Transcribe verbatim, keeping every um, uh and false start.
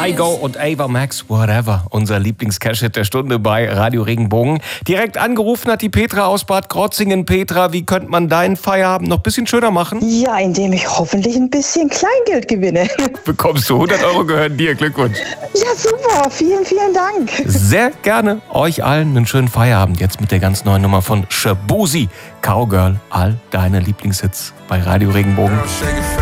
Kygo und Ava Max, Whatever. Unser Lieblings-Cash-Hit der Stunde bei Radio Regenbogen. Direkt angerufen hat die Petra aus Bad Krotzingen. Petra, wie könnte man deinen Feierabend noch ein bisschen schöner machen? Ja, indem ich hoffentlich ein bisschen Kleingeld gewinne. Bekommst du hundert Euro, gehören dir. Glückwunsch. Ja, super. Vielen, vielen Dank. Sehr gerne. Euch allen einen schönen Feierabend. Jetzt mit der ganz neuen Nummer von Shaboozey. Cowgirl, all deine Lieblingshits bei Radio Regenbogen.